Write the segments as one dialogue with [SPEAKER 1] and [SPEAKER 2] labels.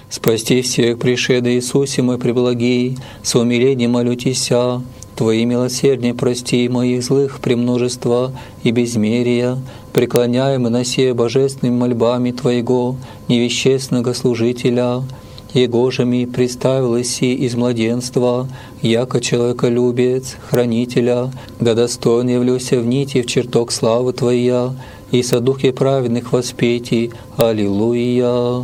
[SPEAKER 1] Спасти всех пришеда Иисусе мой преблагий, с умилением молю Тися, Твои милосердие прости моих злых премножества и безмерия, преклоняемы на сие божественными мольбами Твоего, невещественного служителя, Его же ми представил Иси из младенства, яко человеколюбец, хранителя, да достоин явлюся в нити в чертог славы Твоя, и со духе праведных воспетий. Аллилуйя.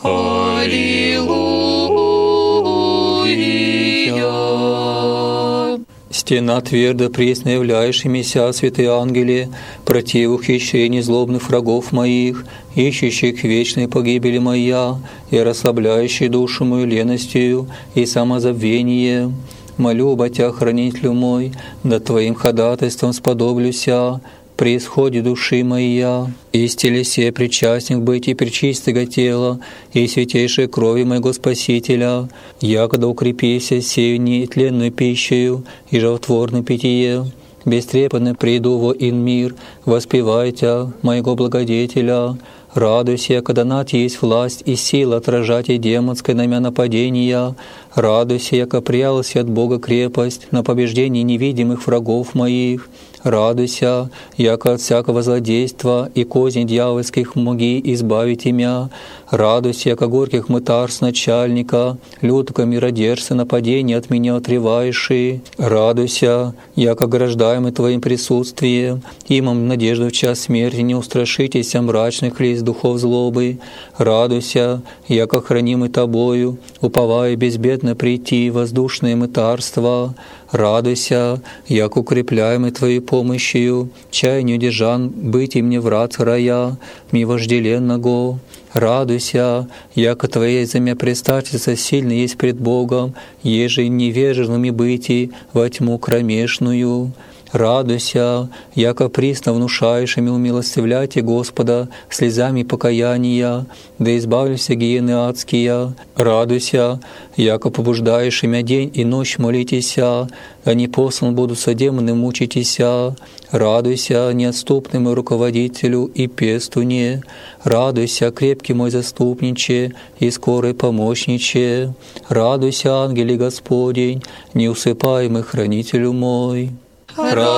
[SPEAKER 2] Аллилуйя.
[SPEAKER 1] Стена твердо пресно являющимися, святые ангели, против ухищрений злобных врагов моих, ищущих вечной погибели моя, и расслабляющий душу мою леностью и самозабвение. Молю об Тя, хранителю мой, над Твоим ходатайством сподоблюся, при исходе души моя, истеле се причастник быть и пречистого тела, и святейшей крови моего Спасителя, якогда укрепися сею нетленную пищею и животворное питье, бестрепанно приду во ин мир, воспевайте моего благодетеля. Радуйся, когда над есть власть и сила отражать и демонское на меня нападения. Радуйся, яко прялся от Бога крепость на побеждение невидимых врагов моих. Радуйся, яко от всякого злодейства и козней дьявольских моги избавите мя. Радуйся, яко горьких мытарств начальника, лютого миродержца нападения от меня отревающие. Радуйся, яко ограждаемый Твоим присутствием, имам надежду в час смерти не устрашитесь мрачных лиц духов злобы. Радуйся, яко хранимый Тобою, уповая безбедно прийти в воздушное мытарство. Радуйся, як укрепляемый Твоей помощью, чай не удержан быть и мне врат рая, ми вожделенного. Радуйся, яко Твоей за меня предстательство сильно есть пред Богом, еже невежественными быти во тьму кромешную. Радуйся, яко присно внушающими умилостивляйте Господа слезами покаяния, да избавлюся гиены адские. Радуйся, яко побуждаешь имя день и ночь молитеся, а не послан будутся демоны мучитеся. Радуйся, неотступный мой руководителю и пестуне. Радуйся, крепкий мой заступниче и скорый помощниче. Радуйся, ангели Господень, неусыпаемый хранителю мой.